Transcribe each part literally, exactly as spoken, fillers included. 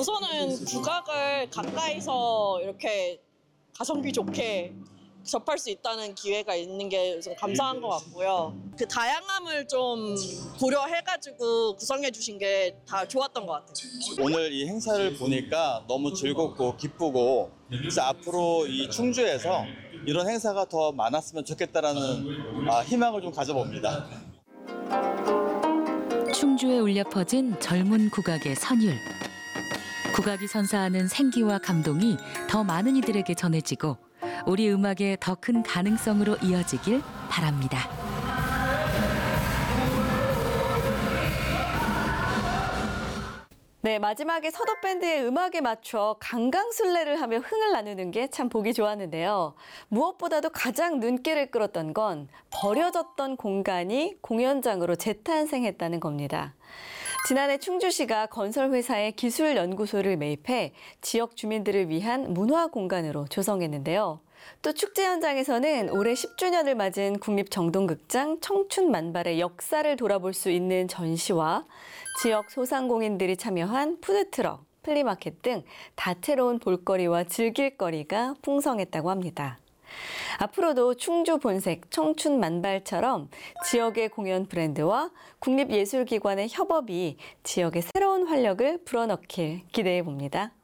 우선은 국악을 가까이서 이렇게 가성비 좋게 접할 수 있다는 기회가 있는 게 우선 감사한 것 같고요. 그 다양함을 좀 고려해가지고 구성해 주신 게 다 좋았던 것 같아요. 오늘 이 행사를 보니까 너무 즐겁고 기쁘고 그래서 앞으로 이 충주에서 이런 행사가 더 많았으면 좋겠다라는 아, 희망을 좀 가져봅니다. 충주에 울려 퍼진 젊은 국악의 선율. 국악이 선사하는 생기와 감동이 더 많은 이들에게 전해지고 우리 음악의 더 큰 가능성으로 이어지길 바랍니다. 네, 마지막에 서도 밴드의 음악에 맞춰 강강술래를 하며 흥을 나누는 게 참 보기 좋았는데요. 무엇보다도 가장 눈길을 끌었던 건 버려졌던 공간이 공연장으로 재탄생했다는 겁니다. 지난해 충주시가 건설회사의 기술연구소를 매입해 지역 주민들을 위한 문화공간으로 조성했는데요. 또 축제 현장에서는 올해 십 주년을 맞은 국립정동극장 청춘만발의 역사를 돌아볼 수 있는 전시와 지역 소상공인들이 참여한 푸드트럭, 플리마켓 등 다채로운 볼거리와 즐길거리가 풍성했다고 합니다. 앞으로도 충주 본색 청춘만발처럼 지역의 공연 브랜드와 국립예술기관의 협업이 지역에 새로운 활력을 불어넣길 기대해 봅니다.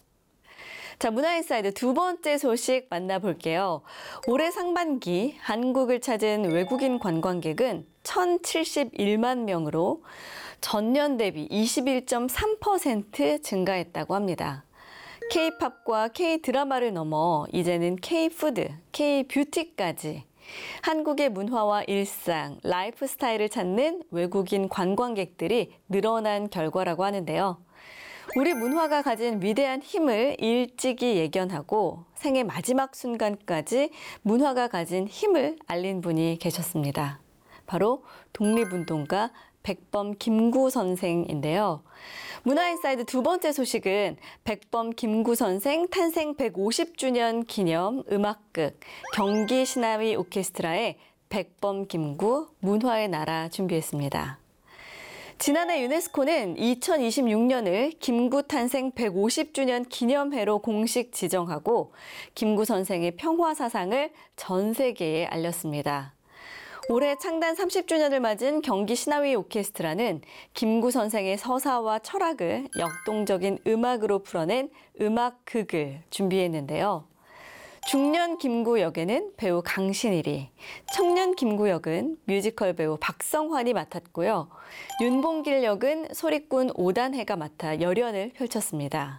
자, 문화인사이드 두 번째 소식 만나볼게요. 올해 상반기 한국을 찾은 외국인 관광객은 천칠십일만 명으로 전년 대비 이십일 점 삼 퍼센트 증가했다고 합니다. K-팝과 K-드라마를 넘어 이제는 K-푸드, K-뷰티까지 한국의 문화와 일상, 라이프 스타일을 찾는 외국인 관광객들이 늘어난 결과라고 하는데요. 우리 문화가 가진 위대한 힘을 일찍이 예견하고 생애 마지막 순간까지 문화가 가진 힘을 알린 분이 계셨습니다. 바로 독립운동가 백범 김구 선생인데요. 문화인사이드 두 번째 소식은 백범 김구 선생 탄생 백오십 주년 기념 음악극 경기 신화위 오케스트라의 백범 김구 문화의 나라 준비했습니다. 지난해 유네스코는 이천이십육 년을 김구 탄생 백오십 주년 기념해로 공식 지정하고 김구 선생의 평화 사상을 전 세계에 알렸습니다. 올해 창단 삼십 주년을 맞은 경기 신화위 오케스트라는 김구 선생의 서사와 철학을 역동적인 음악으로 풀어낸 음악극을 준비했는데요. 중년 김구 역에는 배우 강신일이, 청년 김구 역은 뮤지컬 배우 박성환이 맡았고요. 윤봉길 역은 소리꾼 오단해가 맡아 열연을 펼쳤습니다.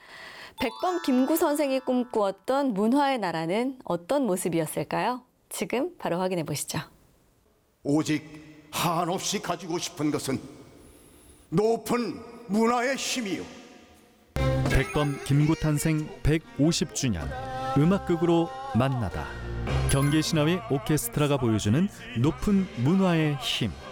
백범 김구 선생이 꿈꾸었던 문화의 나라는 어떤 모습이었을까요? 지금 바로 확인해 보시죠. 오직 한없이 가지고 싶은 것은 높은 문화의 힘이요. 백범 김구 탄생 백오십 주년 음악극으로 만나다. 경기 신화위 오케스트라가 보여주는 높은 문화의 힘.